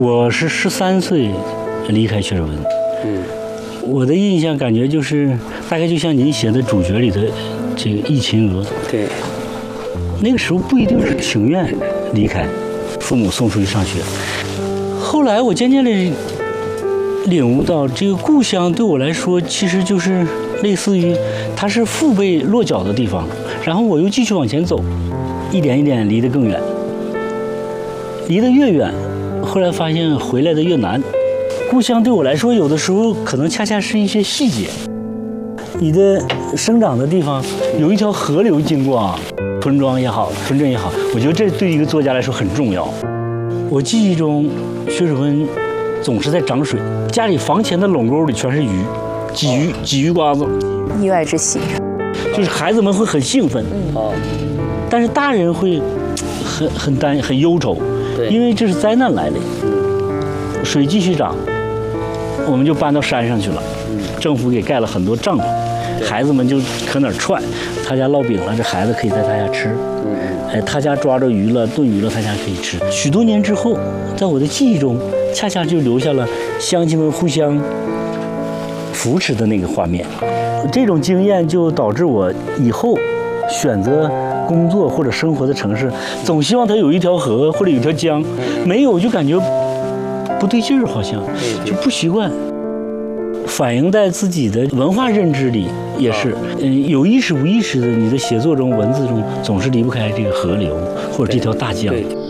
我是13岁离开薛尔温，我的印象感觉就是大概就像您写的主角里的这个易秦娥， 对， 那个时候不一定是情愿离开，父母送出去上学。后来我渐渐地领悟到，这个故乡对我来说其实就是类似于它是父辈落脚的地方，然后我又继续往前走，一点一点离得更远，离得越远，后来发现回来的越难。故乡对我来说，有的时候可能恰恰是一些细节。你的生长的地方有一条河流经过啊，村庄也好，村镇也好，我觉得这对一个作家来说很重要。我记忆中，薛水温总是在涨水，家里房前的垄沟里全是鱼，鲫鱼瓜子， 意外之喜， 就是孩子们会很兴奋，但是大人会很忧愁，因为这是灾难来临。水继续涨，我们就搬到山上去了，政府给盖了很多帐篷，孩子们就可哪儿窜，他家烙饼了，这孩子可以在他家吃，他家抓着鱼了，炖鱼了，他家可以吃。许多年之后，在我的记忆中，恰恰就留下了乡亲们互相扶持的那个画面。这种经验就导致我以后选择工作或者生活的城市，总希望它有一条河或者有一条江，没有就感觉不对劲儿，好像就不习惯。反映在自己的文化认知里也是，有意识无意识的，你的写作中、文字中总是离不开这个河流或者这条大江。